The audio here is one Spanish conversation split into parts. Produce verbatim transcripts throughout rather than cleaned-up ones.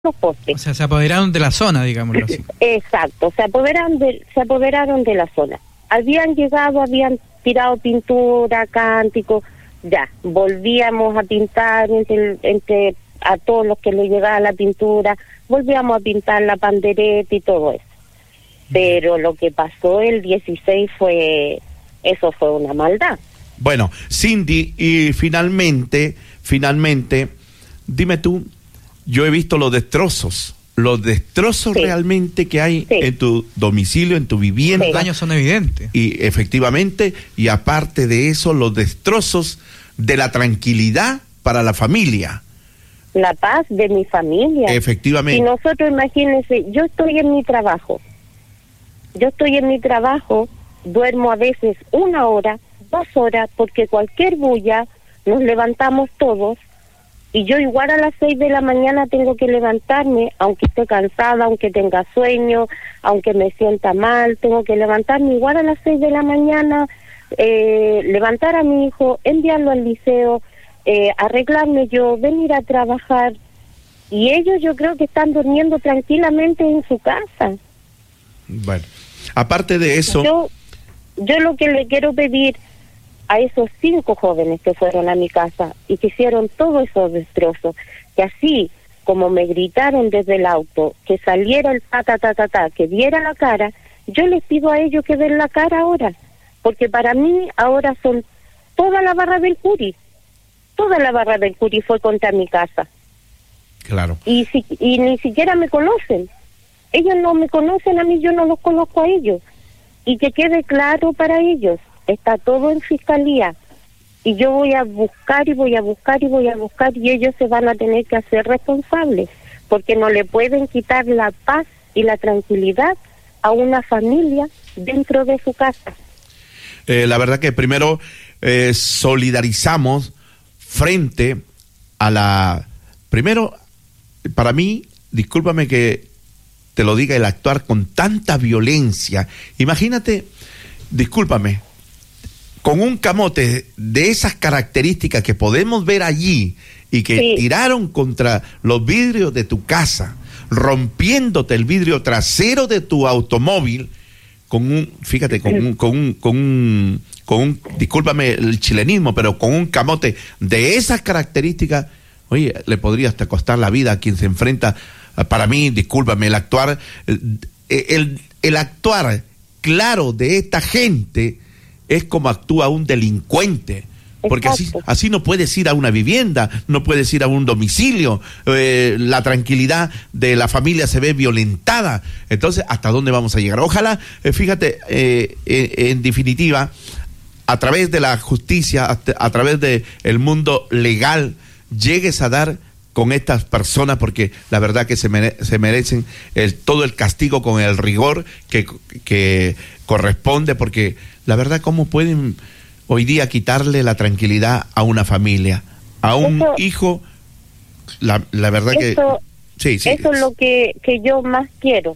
los postes. O sea, se apoderaron de la zona, digámoslo así. Exacto, se apoderaron de, se apoderaron de la zona. Habían llegado, habían tirado pintura, cánticos, ya, volvíamos a pintar entre, entre a todos los que les llegaba la pintura, volvíamos a pintar la pandereta y todo eso. Pero lo que pasó el dieciséis fue, eso fue una maldad. Bueno, Cindy, y finalmente, finalmente, dime tú, yo he visto los destrozos, los destrozos sí. realmente que hay sí. en tu domicilio, en tu vivienda. Sí. Los daños son evidentes. Y efectivamente, y aparte de eso, los destrozos de la tranquilidad para la familia. La paz de mi familia. Efectivamente. Y nosotros, imagínense, yo estoy en mi trabajo, yo estoy en mi trabajo, duermo a veces una hora, dos horas, porque cualquier bulla, nos levantamos todos, y yo igual a las seis de la mañana tengo que levantarme, aunque esté cansada, aunque tenga sueño, aunque me sienta mal, tengo que levantarme igual a las seis de la mañana, eh, levantar a mi hijo, enviarlo al liceo, eh, arreglarme yo, venir a trabajar, y ellos yo creo que están durmiendo tranquilamente en su casa. Bueno, aparte de eso... Yo, yo lo que le quiero pedir a esos cinco jóvenes que fueron a mi casa y que hicieron todos esos destrozos, que así como me gritaron desde el auto, que saliera el ta ta ta ta ta, que diera la cara, yo les pido a ellos que den la cara ahora, porque para mí ahora son toda la barra del Curi, toda la barra del Curi fue contra mi casa. Claro. Y, si, y ni siquiera me conocen, ellos no me conocen a mí, yo no los conozco a ellos, y que quede claro para ellos. Está todo en fiscalía y yo voy a buscar y voy a buscar y voy a buscar y ellos se van a tener que hacer responsables porque no le pueden quitar la paz y la tranquilidad a una familia dentro de su casa. Eh, la verdad que primero eh, solidarizamos frente a la... Primero, para mí, discúlpame que te lo diga, el actuar con tanta violencia. Imagínate, discúlpame, con un camote de esas características que podemos ver allí y que sí. tiraron contra los vidrios de tu casa, rompiéndote el vidrio trasero de tu automóvil, con un, fíjate, con un, con un, con un, con un, discúlpame el chilenismo, pero con un camote de esas características, oye, le podría hasta costar la vida a quien se enfrenta. Para mí, discúlpame, el actuar, el, el, el actuar claro de esta gente es como actúa un delincuente, porque así, así no puedes ir a una vivienda, no puedes ir a un domicilio, eh, la tranquilidad de la familia se ve violentada. Entonces, ¿hasta dónde vamos a llegar? Ojalá, eh, fíjate, eh, eh, en definitiva, a través de la justicia, a, a través de el mundo legal, llegues a dar con estas personas, porque la verdad que se, mere, se merecen el, todo el castigo con el rigor que, que corresponde, porque la verdad, ¿cómo pueden hoy día quitarle la tranquilidad a una familia, a un eso, hijo? La, la verdad eso, que... Sí, sí, eso es lo que, que yo más quiero,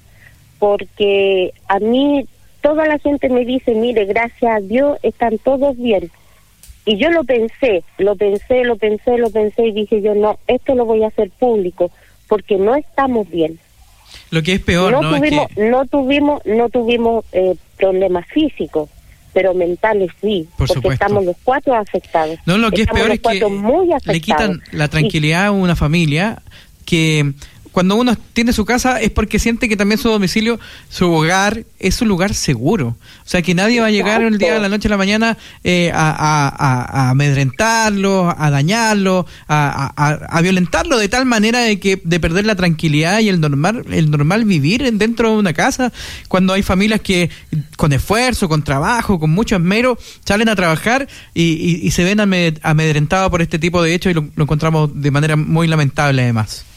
porque a mí toda la gente me dice, mire, gracias a Dios están todos bien. Y yo lo pensé, lo pensé, lo pensé, lo pensé y dije yo, no, esto lo voy a hacer público, porque no estamos bien. Lo que es peor, no, ¿no? Tuvimos, es que... no tuvimos, no tuvimos eh, problemas físicos, pero mentales sí, Por porque supuesto. Estamos los cuatro afectados. No, lo que estamos es peor es que muy le quitan la tranquilidad y... a una familia que... Cuando uno tiene su casa es porque siente que también su domicilio, su hogar, es un lugar seguro. O sea, que nadie va a llegar el día de la noche a la mañana eh, a, a, a, a amedrentarlo, a dañarlo, a, a, a violentarlo de tal manera de que de perder la tranquilidad y el normal, el normal vivir dentro de una casa. Cuando hay familias que con esfuerzo, con trabajo, con mucho esmero, salen a trabajar y, y, y se ven amedrentados por este tipo de hechos y lo, lo encontramos de manera muy lamentable además.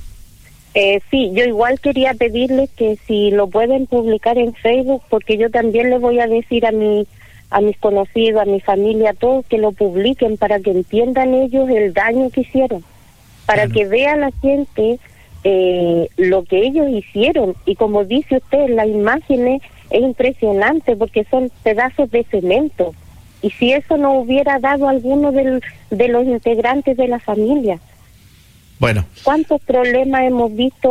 Eh, sí, yo igual quería pedirles que si lo pueden publicar en Facebook, porque yo también les voy a decir a mi, a mis conocidos, a mi familia, a todos que lo publiquen para que entiendan ellos el daño que hicieron, para claro. que vea la gente eh, lo que ellos hicieron. Y como dice usted, las imágenes es impresionante porque son pedazos de cemento. Y si eso no hubiera dado a alguno del, de los integrantes de la familia. Bueno. ¿Cuántos problemas hemos visto